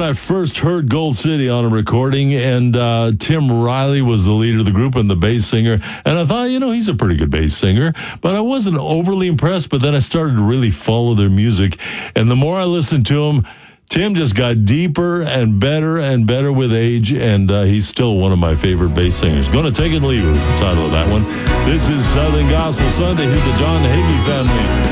I first heard Gold City on a recording, and Tim Riley was the leader of the group and the bass singer. And I thought, he's a pretty good bass singer, but I wasn't overly impressed. But then I started to really follow their music. And the more I listened to him, Tim just got deeper and better with age, and he's still one of my favorite bass singers. Gonna Take It and Leave It was the title of that one. This is Southern Gospel Sunday. Here's the John Hagee family.